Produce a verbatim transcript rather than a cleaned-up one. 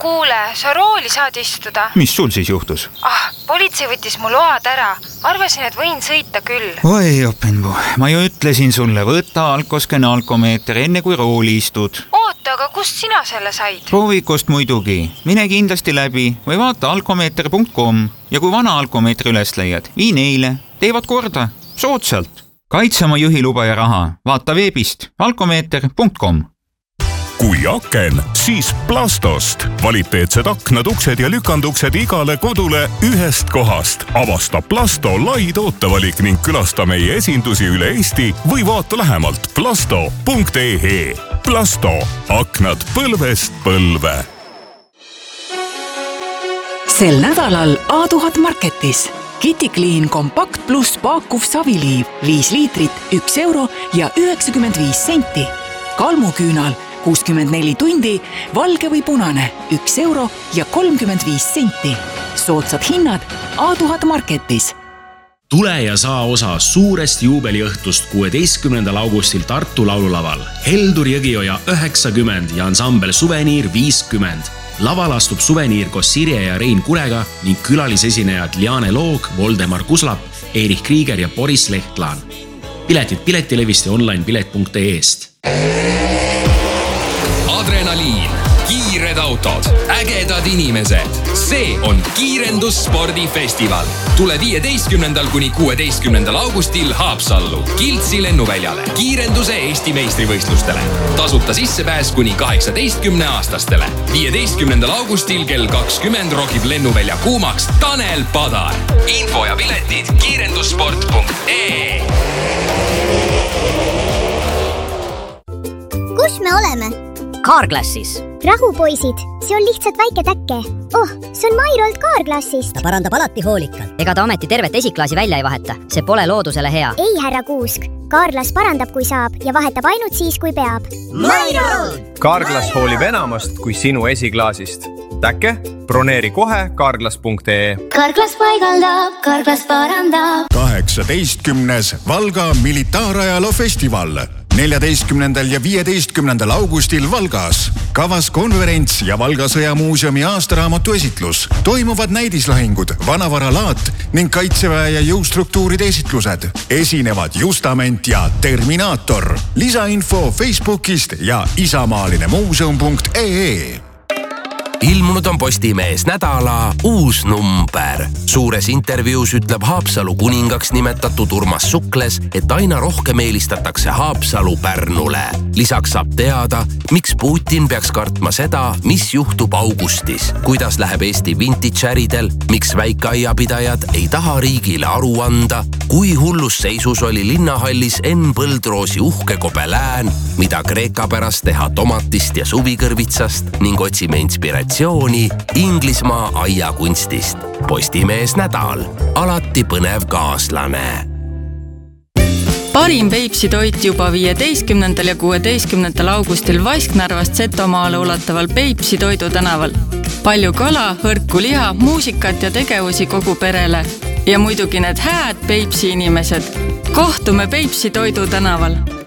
kuule, sa rooli saad istuda. Mis sul siis juhtus? Ah, politsei võttis mu load ära. Arvasin, et võin sõita küll. Oi, Openbu, ma ju ütlesin sulle, võtta alkosken alkomeeter enne kui rooli istud. Oota, aga kust sina selle said? Proovikust muidugi. Mine kindlasti läbi või vaata alkomeeter punkt com ja kui vana alkomeetri üles leiad, vii neile. Teevad korda. Soodsalt. Kaitse oma juhiluba ja raha. Vaata veebist alkomeeter punkt com. Kui aken, siis Plastost. Kvaliteetsed aknad, uksed ja lükanduksed igale kodule ühest kohast. Avasta Plasto lai tootevalik ning külasta meie esindusi üle Eesti või vaata lähemalt plasto punkt ee. Plasto. Aknad põlvest põlve. Sel nädalal A tuhat Marketis. Kitty Clean Compact Plus paakuv saviliiv viis liitrit, üks euro ja üheksakümmend viis senti. Kalmuküünal kuuskümmend neli tundi, valge või punane, üks euro ja kolmkümmend viis senti. Soodsad hinnad A tuhat Marketis. Tule ja saa osa suurest juubeliõhtust kuueteistkümnendal augustil Tartu laululaval. Heldur Jõgioja üheksakümmend ja ansambel Suveniir viiskümmend. Laval astub Suveniir koos Sirje ja Rein Kurega ning külalisesinejad Liane Loog, Voldemar Kuslap, Erich Krieger ja Boris Lehtlaan. Piletid piletilevist ja online pilet punkt ee-st. Adrenaliin, kiired autod, ägedad inimesed. See on Kiirendusspordifestival. Tule viieteistkümnendal kuni kuueteistkümnendal augustil Haapsallu, Kiltsi lennuväljale, kiirenduse Eesti meistrivõistlustele. Tasuta sissepääs kuni kaheksateistkümne aastastele. viieteistkümnendal augustil kell kakskümmend rokib lennuvälja kuumaks Tanel Padar. Info ja piletid kiirendussport punkt ee. Kus me oleme? Carglassis. Rahu, poisid, see on lihtsalt väike täkke. Oh, see on Mairolt Carglassist. Ta parandab alati hoolikalt. Ega ta ameti tervet esiklaasi välja ei vaheta. See pole loodusele hea. Ei, härra Kuusk. Carglass parandab, kui saab ja vahetab ainult siis, kui peab. Mairolt! Carglass hoolib enamast kui sinu esiklaasist. Täkke? Broneeri kohe Carglass punkt ee. Carglass paigaldab, Carglass parandab. kaheksateistkümnes Valga militaarajaloo festival. neljateistkümnendal ja viieteistkümnendal augustil Valgas. Kavas konverents ja Valga sõjamuuseumi aastaraamatu esitlus. Toimuvad näidislahingud, vanavaralaat ning kaitseväe ja jõustruktuuride esitlused. Esinevad Justament ja Terminaator. Lisainfo Facebookist ja isamaaline muuseum punkt ee. Ilmunud on Postimees nädala uus number. Suures intervjuus ütleb Haapsalu kuningaks nimetatud Urmas Sukles, et aina rohkem eelistatakse Haapsalu Pärnule. Lisaks saab teada, miks Putin peaks kartma seda, mis juhtub augustis, kuidas läheb Eesti vintage-äridel, miks väikeaiapidajad ei taha riigile aru anda, kui hullus seisus oli linnahallis Enn Põldroosi uhke Kobelään, mida Kreeka pärast teha tomatist ja suvikõrvitsast ning otsime inspiratsiooni Inglismaa aiakunstist. Postimees nädal. Alati põnev kaaslane. Parim Peipsi toit juba viieteistkümnendal ja kuueteistkümnendal augustil Vasknarvast Setomaale ulataval Peipsi toidu tänaval. Palju kala, hõrku liha, muusikat ja tegevusi kogu perele. Ja muidugi need hääd Peipsi inimesed. Kohtume Peipsi toidu tänaval.